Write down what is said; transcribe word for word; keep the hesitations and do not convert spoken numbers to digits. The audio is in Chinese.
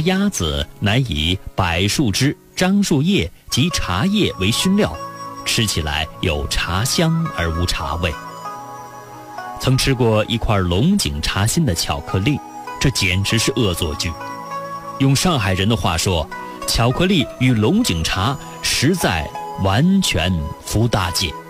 鸭子乃以柏树枝、樟树叶及茶叶为熏料，吃起来有茶香而无茶味。曾吃过一块龙井茶心的巧克力，这简直是恶作剧。用上海人的话说，巧克力与龙井茶实在完全服大戒。